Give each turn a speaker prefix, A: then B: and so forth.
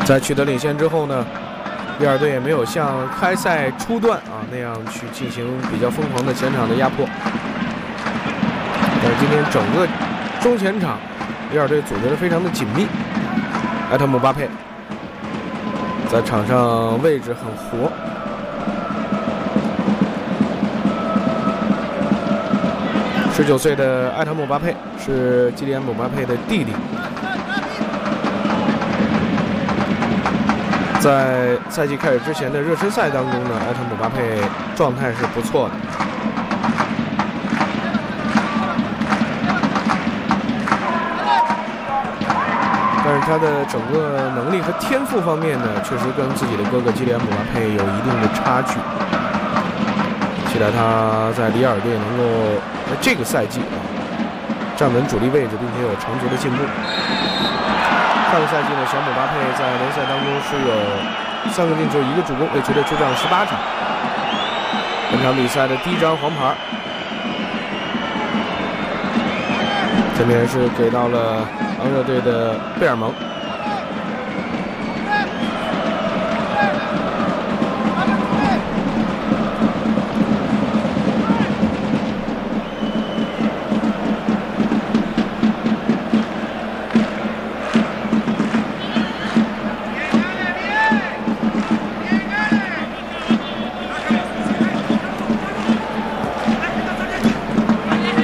A: 在取得领先之后呢，利尔队也没有像开赛初段那样去进行比较疯狂的前场的压迫。但是今天整个中前场，利尔队组织的非常的紧密。埃特姆巴佩在场上位置很活。19岁的埃特姆巴佩是基里安姆巴佩的弟弟。在赛季开始之前的热身赛当中呢，埃特姆巴佩状态是不错的。但是他的整个能力和天赋方面呢，确实跟自己的哥哥基里安姆巴佩有一定的差距。期待他在里尔队能够在这个赛季站稳主力位置，并且有长足的进步。上个赛季呢，小姆巴佩在联赛当中是有3个进球1个助攻，为球队出战了18场。本场比赛的第1张黄牌，这边是给到了昂热队的贝尔蒙。